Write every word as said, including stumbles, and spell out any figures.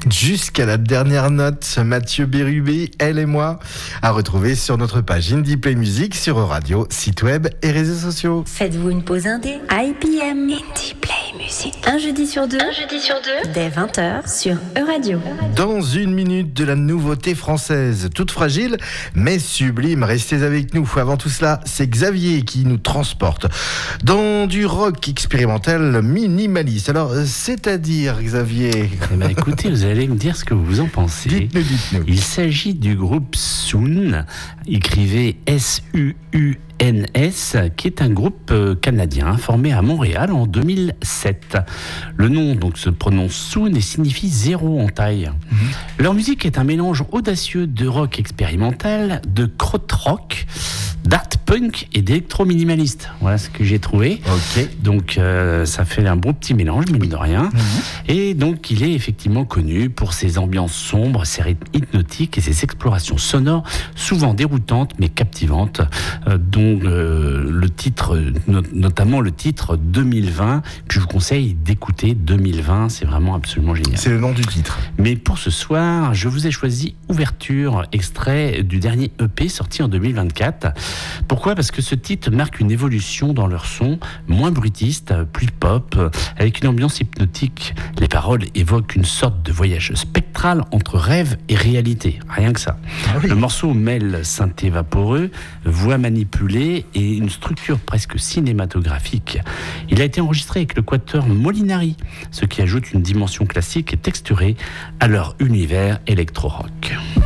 Jusqu'à la dernière note, Mathieu Bérubé, Elle et moi, à retrouver sur notre page Indie Play Music sur Euradio, site web et réseaux sociaux. Faites-vous une pause indé. I P M Indie Play Music. Un jeudi sur deux. Un jeudi sur deux. Dès vingt heures sur Euradio. Dans une minute, de la nouveauté française, toute fragile mais sublime. Restez avec nous. Avant tout cela, c'est Xavier qui nous transporte dans du rock expérimental minimaliste. Alors, c'est-à-dire, Xavier? Eh ben, écoutez, vous allez me dire ce que vous en pensez. Dites-nous, dites-nous. Il s'agit du groupe Soon, écrivez S U U N S, qui est un groupe canadien formé à Montréal en deux mille sept. Le nom donc se prononce Soon et signifie zéro en taille. Mmh. Leur musique est un mélange audacieux de rock expérimental, de krautrock, d'art punk et d'électro-minimaliste. Voilà ce que j'ai trouvé. Ok. Donc euh, ça fait un bon petit mélange, mine de rien. Mmh. Et donc il est effectivement connu pour ses ambiances sombres, ses rythmes hypnotiques et ses explorations sonores souvent déroutantes mais captivantes, euh, dont euh, le titre, no- notamment le titre deux mille vingt, que je vous conseille d'écouter. Deux mille vingt, c'est vraiment absolument génial. C'est le nom du titre. Mais pour ce soir, je vous ai choisi Ouverture, extrait du dernier E P sorti en deux mille vingt-quatre. Pourquoi ? Parce que ce titre marque une évolution dans leur son, moins brutiste, plus pop, avec une ambiance hypnotique. Les paroles évoquent une sorte de voyage spectral entre rêve et réalité, rien que ça. Ah oui. Le morceau mêle synthé vaporeux, voix manipulée et une structure presque cinématographique. Il a été enregistré avec le quatuor Molinari, ce qui ajoute une dimension classique et texturée à leur univers électro-rock.